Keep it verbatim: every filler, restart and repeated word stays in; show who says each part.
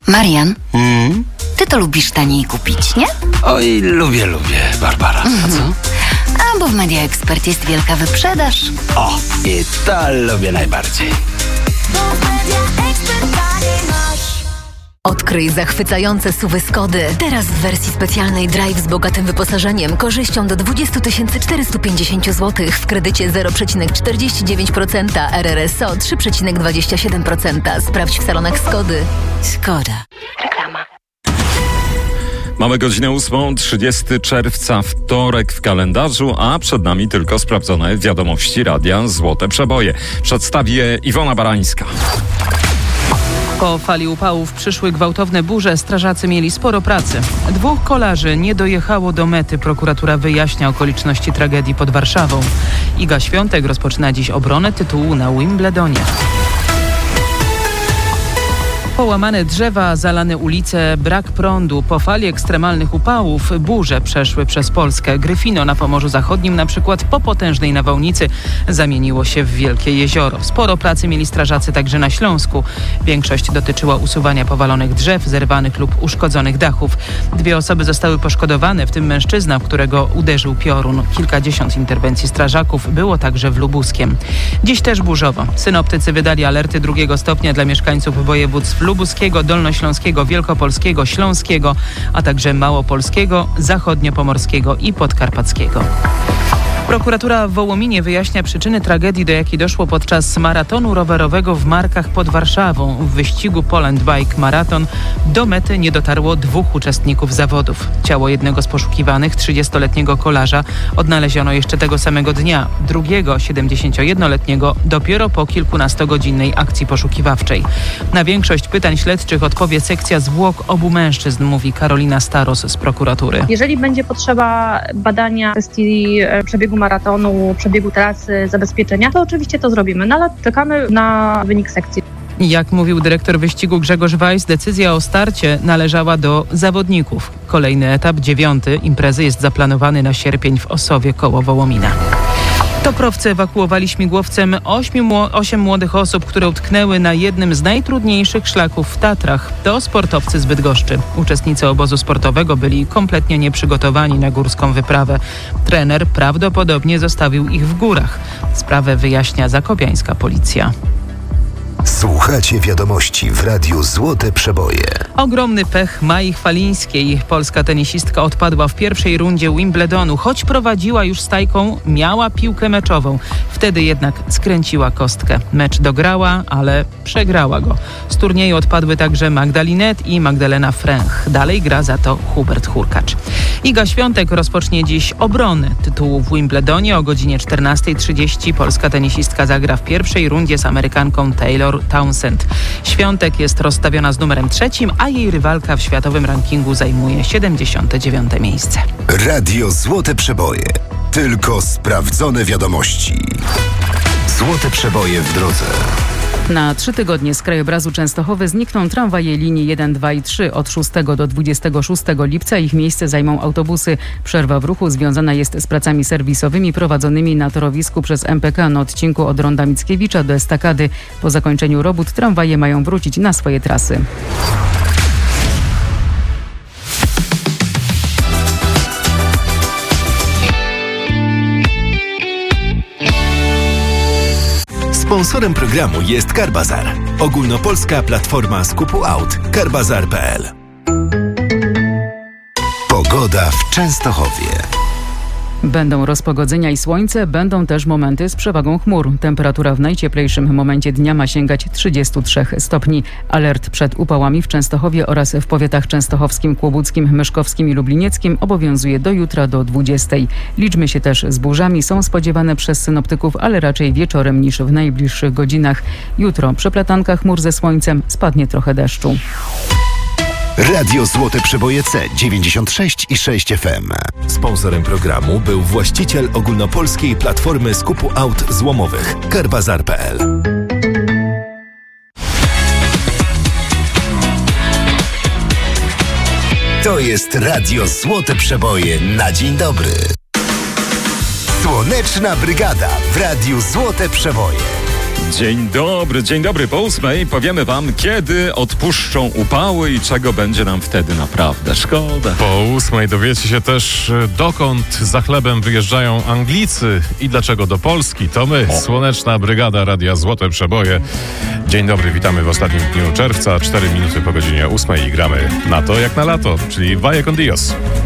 Speaker 1: Marian,
Speaker 2: Mm?
Speaker 1: ty to lubisz taniej kupić, nie?
Speaker 2: Oj, lubię, lubię, Barbara. A co?
Speaker 1: A bo w Media Expert jest wielka wyprzedaż.
Speaker 2: O, i to lubię najbardziej.
Speaker 3: Odkryj zachwycające suwy Skody. Teraz w wersji specjalnej Drive z bogatym wyposażeniem, korzyścią do dwadzieścia tysięcy czterysta pięćdziesiąt złotych w kredycie zero przecinek czterdzieści dziewięć procent, R R S O trzy przecinek dwadzieścia siedem procent. Sprawdź w salonach Skody.
Speaker 1: Skoda. Reklama.
Speaker 4: Mamy godzinę ósmą, trzydziestego czerwca, wtorek w kalendarzu, a przed nami tylko sprawdzone wiadomości radia Złote Przeboje. Przedstawi je Iwona Barańska.
Speaker 5: Po fali upałów przyszły gwałtowne burze, strażacy mieli sporo pracy. Dwóch kolarzy nie dojechało do mety. Prokuratura wyjaśnia okoliczności tragedii pod Warszawą. Iga Świątek rozpoczyna dziś obronę tytułu na Wimbledonie. Połamane drzewa, zalane ulice, brak prądu. Po fali ekstremalnych upałów burze przeszły przez Polskę. Gryfino na Pomorzu Zachodnim na przykład po potężnej nawałnicy zamieniło się w wielkie jezioro. Sporo pracy mieli strażacy także na Śląsku. Większość dotyczyła usuwania powalonych drzew, zerwanych lub uszkodzonych dachów. Dwie osoby zostały poszkodowane, w tym mężczyzna, w którego uderzył piorun. Kilkadziesiąt interwencji strażaków było także w Lubuskiem. Dziś też burzowo. Synoptycy wydali alerty drugiego stopnia dla mieszkańców województw lubuskiego, dolnośląskiego, wielkopolskiego, śląskiego, a także małopolskiego, zachodniopomorskiego i podkarpackiego. Prokuratura w Wołominie wyjaśnia przyczyny tragedii, do jakiej doszło podczas maratonu rowerowego w Markach pod Warszawą. W wyścigu Poland Bike Marathon do mety nie dotarło dwóch uczestników zawodów. Ciało jednego z poszukiwanych, trzydziestoletniego kolarza, odnaleziono jeszcze tego samego dnia. Drugiego, siedemdziesięciojednoletniego, dopiero po kilkunastogodzinnej akcji poszukiwawczej. Na większość pytań śledczych odpowie sekcja zwłok obu mężczyzn, mówi Karolina Staros z prokuratury.
Speaker 6: Jeżeli będzie potrzeba badania kwestii przebiegu maratonu, przebiegu trasy, zabezpieczenia, to oczywiście to zrobimy, no ale czekamy na wynik sekcji.
Speaker 5: Jak mówił dyrektor wyścigu Grzegorz Weiss, decyzja o starcie należała do zawodników. Kolejny etap, dziewiąty, imprezy jest zaplanowany na sierpień w Osowie koło Wołomina. Toprowcy ewakuowali śmigłowcem osiem młodych osób, które utknęły na jednym z najtrudniejszych szlaków w Tatrach. To sportowcy z Bydgoszczy. Uczestnicy obozu sportowego byli kompletnie nieprzygotowani na górską wyprawę. Trener prawdopodobnie zostawił ich w górach. Sprawę wyjaśnia zakopiańska policja.
Speaker 7: Słuchacie wiadomości w Radiu Złote Przeboje.
Speaker 5: Ogromny pech Mai Chwalińskiej. Polska tenisistka odpadła w pierwszej rundzie Wimbledonu. Choć prowadziła już stajką, miała piłkę meczową. Wtedy jednak skręciła kostkę. Mecz dograła, ale przegrała go. Z turnieju odpadły także Magdalinet i Magdalena Fręch. Dalej gra za to Hubert Hurkacz. Iga Świątek rozpocznie dziś obronę tytułu w Wimbledonie. O godzinie czternasta trzydzieści polska tenisistka zagra w pierwszej rundzie z Amerykanką Taylor Townsend. Świątek jest rozstawiona z numerem trzecim, a jej rywalka w światowym rankingu zajmuje siedemdziesiąte dziewiąte miejsce.
Speaker 7: Radio Złote Przeboje. Tylko sprawdzone wiadomości. Złote Przeboje w drodze.
Speaker 8: Na trzy tygodnie z krajobrazu Częstochowy znikną tramwaje linii jeden, dwa i trzy. Od szóstego do dwudziestego szóstego lipca ich miejsce zajmą autobusy. Przerwa w ruchu związana jest z pracami serwisowymi prowadzonymi na torowisku przez M P K na odcinku od Ronda Mickiewicza do Estakady. Po zakończeniu robót tramwaje mają wrócić na swoje trasy.
Speaker 7: Sponsorem programu jest Carbazar. Ogólnopolska platforma skupu aut. Carbazar kropka p l. Pogoda w Częstochowie.
Speaker 8: Będą rozpogodzenia i słońce, będą też momenty z przewagą chmur. Temperatura w najcieplejszym momencie dnia ma sięgać trzydziestu trzech stopni. Alert przed upałami w Częstochowie oraz w powiatach częstochowskim, kłobuckim, myszkowskim i lublinieckim obowiązuje do jutra do dwudziestej. Liczmy się też z burzami, są spodziewane przez synoptyków, ale raczej wieczorem niż w najbliższych godzinach. Jutro przepletanka chmur ze słońcem, spadnie trochę deszczu.
Speaker 7: Radio Złote Przeboje C dziewięćdziesiąt sześć i sześć F M. Sponsorem programu był właściciel ogólnopolskiej platformy skupu aut złomowych Carbazar kropka p l. To jest Radio Złote Przeboje na dzień dobry. Słoneczna Brygada w Radiu Złote Przeboje.
Speaker 4: Dzień dobry, dzień dobry. Po ósmej powiemy wam, kiedy odpuszczą upały i czego będzie nam wtedy naprawdę szkoda.
Speaker 9: Po ósmej dowiecie się też, dokąd za chlebem wyjeżdżają Anglicy i dlaczego do Polski. To my, o. Słoneczna Brygada Radia Złote Przeboje. Dzień dobry, witamy w ostatnim dniu czerwca. Cztery minuty po godzinie ósmej i gramy na to jak na lato, czyli Valle con Dios.